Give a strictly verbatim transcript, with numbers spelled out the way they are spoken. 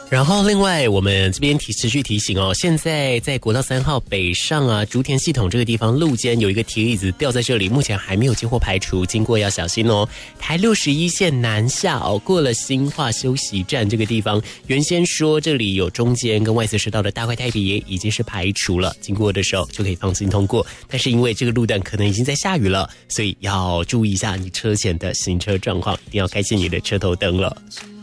然后另外我们这边提持续提醒哦，现在在国道三号北上啊竹田系统这个地方路肩有一个铁椅子掉在这里，目前还没有接获排除，经过要小心哦。台六十一线南下哦，过了新化休息站这个地方，原先说这里有中间跟外侧车道的大块台别已经是排除了，经过的时候就可以放心通过，但是因为这个路段可能已经在下雨了，所以要注意一下你车前的行车状况，一定要开启你的车头灯了。